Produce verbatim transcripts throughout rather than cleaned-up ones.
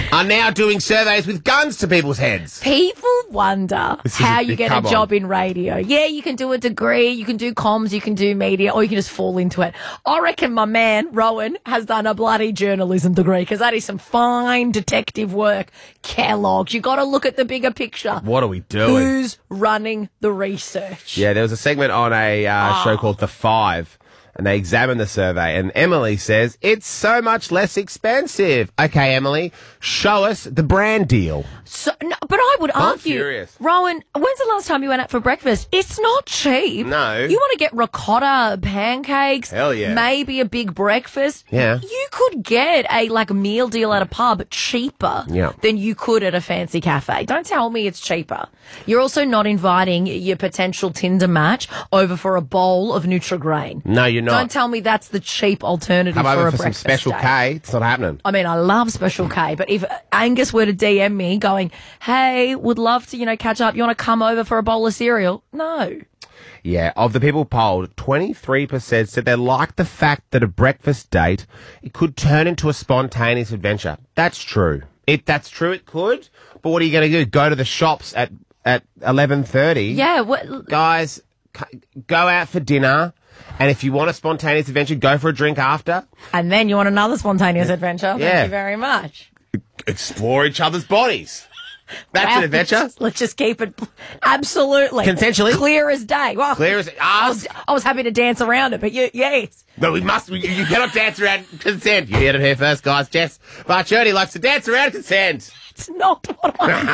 are now doing surveys with guns to people's heads. People wonder how you get a come job on. in radio. Yeah, you can do a degree, you can do comms, you can do media, or you can just fall into it. I reckon my man, Rowan, has done a bloody journalism degree because that is some fine detective work. Kellogg's, you got to look at the bigger picture. What are we doing? Who's running the research? Yeah, there was a segment on a uh, Oh. show called The Five, and they examined the survey, and Emily says, it's so much less expensive. Okay, Emily, show us the brand deal. So, no, but I would I'm argue, furious. Rowan, when's the last time you went out for breakfast? It's not cheap. No. You want to get ricotta, pancakes, Hell yeah. maybe a big breakfast. Yeah. You could get a like meal deal at a pub cheaper Yeah. than you could at a fancy cafe. Don't tell me it's cheaper. You're also not inviting your potential Tinder match over for a bowl of Nutri-Grain. No, you're not. Don't tell me that's the cheap alternative Come for over a for some breakfast Special date. K. It's not happening. I mean, I love Special K, but if Angus were to D M me going, hey, would love to, you know, catch up, you want to come over for a bowl of cereal? No. Yeah, of the people polled, twenty-three percent said they liked the fact that a breakfast date, it could turn into a spontaneous adventure. That's true. It That's true, it could. But what are you going to do? Go to the shops at, at eleven thirty? Yeah, what, Guys, c- go out for dinner. And if you want a spontaneous adventure, go for a drink after. and then you want another spontaneous adventure. Yeah. Thank you very much. Explore each other's bodies. That's Wow. an adventure. Let's just keep it absolutely Consensually? clear as day. Well, Clear as I was, I was happy to dance around it, but you, yes. No, we must. You, you cannot dance around consent. You heard it here first, guys. Jess Barchoni likes to dance around consent. It's not what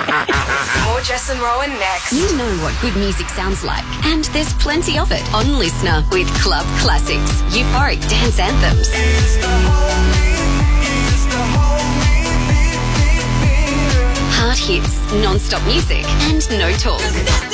I More Jess and Rowan next. You know what good music sounds like, and there's plenty of it on Listener with Club Classics, euphoric dance anthems. Hard hits, non-stop music, and no talk.